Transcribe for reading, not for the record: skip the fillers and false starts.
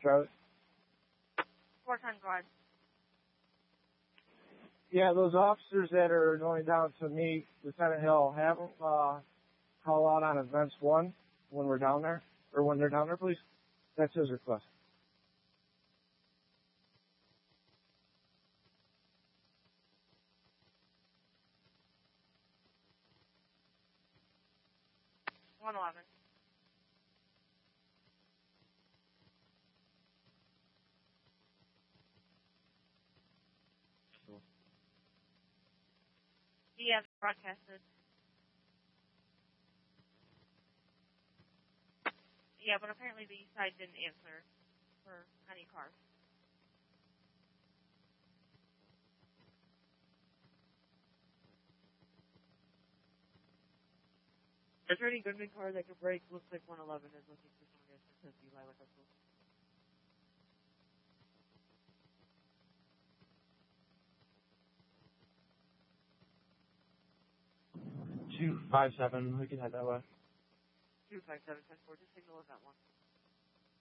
Charlie? 410, go ahead. Yeah, those officers that are going down to meet Lieutenant Hill, have them call out on events 1 when we're down there, or when they're down there, please. That's his request. $111. Yes, broadcasted. Yeah, but apparently the east side didn't answer for any cars. Is there any Goodman car that can brake? Looks like 111 is looking for someone to assist Eli with us. 257, we can head that way. 257, 10-4, just signal event 1.